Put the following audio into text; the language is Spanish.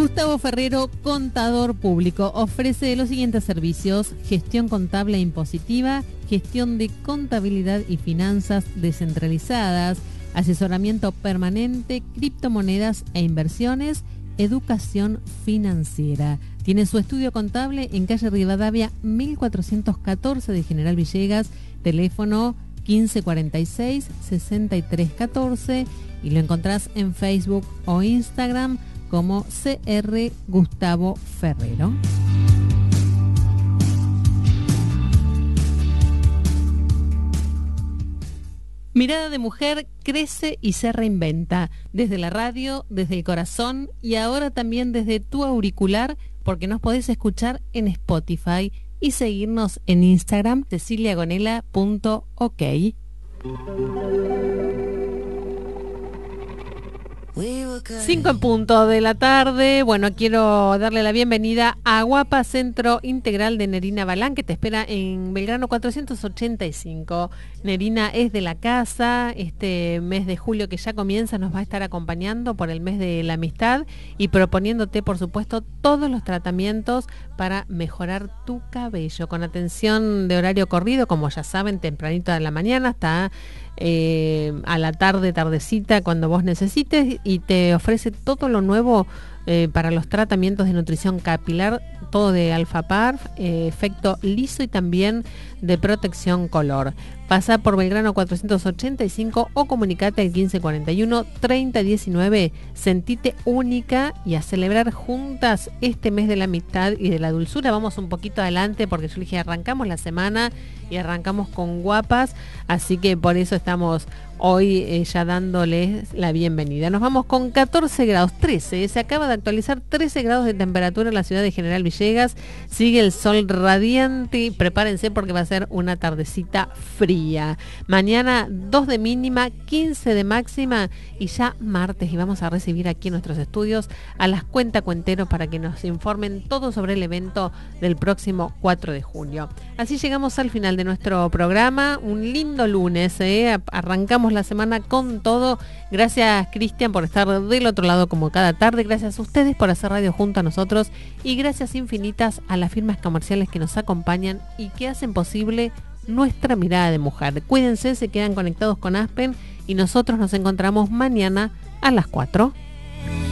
Gustavo Ferrero, contador público, ofrece los siguientes servicios: gestión contable e impositiva, gestión de contabilidad y finanzas descentralizadas, asesoramiento permanente, criptomonedas e inversiones, educación financiera. Tiene su estudio contable en calle Rivadavia 1414 de General Villegas, teléfono 1546-6314, y lo encontrás en Facebook o Instagram como CR Gustavo Ferrero. Mirada de Mujer crece y se reinventa, desde la radio, desde el corazón y ahora también desde tu auricular, porque nos podés escuchar en Spotify y seguirnos en Instagram, ceciliagonela.ok. 5 en punto de la tarde. Bueno, quiero darle la bienvenida a Guapa Centro Integral de Nerina Balán, que te espera en Belgrano 485. Nerina es de la casa. Este mes de julio que ya comienza nos va a estar acompañando por el mes de la amistad y proponiéndote, por supuesto, todos los tratamientos para mejorar tu cabello, con atención de horario corrido, como ya saben, tempranito de la mañana hasta a la tarde, tardecita, cuando vos necesites, y te ofrece todo lo nuevo para los tratamientos de nutrición capilar, todo de Alfapar, efecto liso y también de protección color. Pasa por Belgrano 485 o comunicate al 1541-3019. Sentite única y a celebrar juntas este mes de la amistad y de la dulzura. Vamos un poquito adelante porque yo dije, arrancamos la semana y arrancamos con guapas, así que por eso estamos hoy ya dándoles la bienvenida. Nos vamos con 14 grados, 13. Se acaba de actualizar 13 grados de temperatura en la ciudad de General Villegas. Sigue el sol radiante. Prepárense porque va a ser una tardecita fría. Mañana 2 de mínima, 15 de máxima y ya martes. Y vamos a recibir aquí en nuestros estudios a las cuentacuenteros para que nos informen todo sobre el evento del próximo 4 de junio. Así llegamos al final de nuestro programa. Un lindo lunes. Arrancamos la semana con todo. Gracias, Cristian, por estar del otro lado como cada tarde. Gracias a ustedes por hacer radio junto a nosotros y gracias infinitas a las firmas comerciales que nos acompañan y que hacen posible nuestra mirada de mujer. Cuídense, se quedan conectados con Aspen y nosotros nos encontramos mañana a las 4.